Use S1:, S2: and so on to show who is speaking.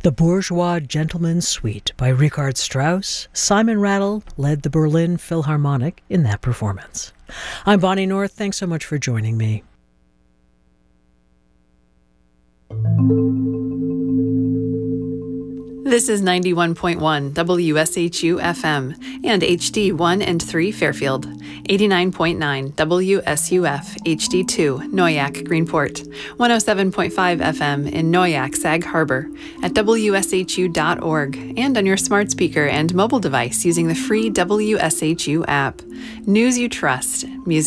S1: The Bourgeois Gentleman's Suite by Richard Strauss. Simon Rattle led the Berlin Philharmonic in that performance. I'm Bonnie North. Thanks so much for joining me.
S2: This is 91.1 WSHU FM and HD 1 and 3 Fairfield, 89.9 WSUF HD2 Noyak Greenport, 107.5 FM in Noyak Sag Harbor, at WSHU.org, and on your smart speaker and mobile device using the free WSHU app. News you trust, music